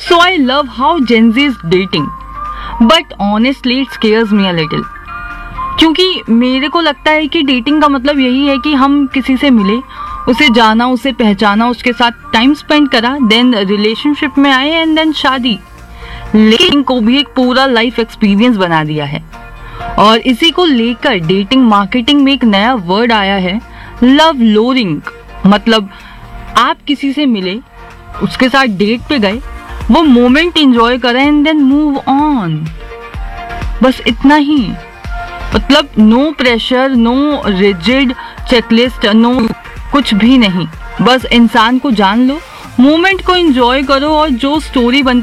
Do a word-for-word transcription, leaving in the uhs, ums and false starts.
So I love how Gen Z is dating, but honestly it scares me a little. क्योंकि मेरे को लगता है कि डेटिंग का मतलब यही है कि हम किसी से मिले, उसे जाना, उसे पहचाना, उसके साथ टाइम स्पेंड करा, देन रिलेशनशिप में आए एंड देन शादी। लेकिन को भी एक पूरा लाइफ एक्सपीरियंस बना दिया है। और इसी को लेकर डेटिंग मार्केटिंग में एक नया वर्ड आया है, लव लोरिंग। मतलब आप किसी से मिले, उसके साथ डेट पे गए, वो मोमेंट एंजॉय करें एंड देन मूव ऑन, बस इतना ही। मतलब no pressure, no rigid checklist, no कुछ भी नहीं। बस इंसान को जान लो, मोमेंट को एंजॉय करो और जो स्टोरी बनती